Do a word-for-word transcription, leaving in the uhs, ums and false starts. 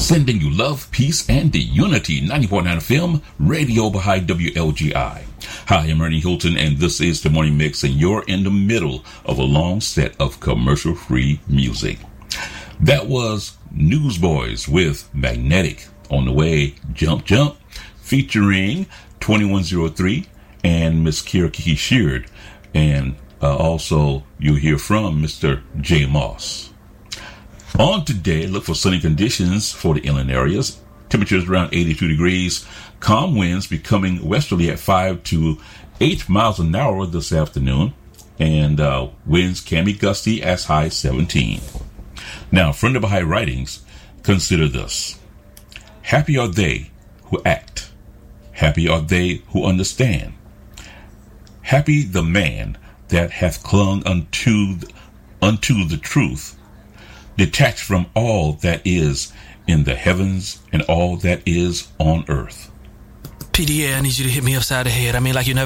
Sending you love, peace, and the unity. ninety point nine F M, Radio Baha'i W L G I. Hi, I'm Ernie Hilton, and this is the Morning Mix, and you're in the middle of a long set of commercial-free music. That was Newsboys with Magnetic. On the way, Jump Jump, featuring twenty-one oh three and Miss Kira Kiki Sheard. And uh, also, you'll hear from Mister J. Moss. On today, look for sunny conditions for the inland areas. Temperatures around eighty-two degrees. Calm winds becoming westerly at five to eight miles an hour this afternoon. And uh, winds can be gusty as high as seventeen. Now, from the Baha'i writings, consider this. Happy are they who act. Happy are they who understand. Happy the man that hath clung unto, unto the truth, detached from all that is in the heavens and all that is on earth. P D A, I need you to hit me upside the head. I mean, like you never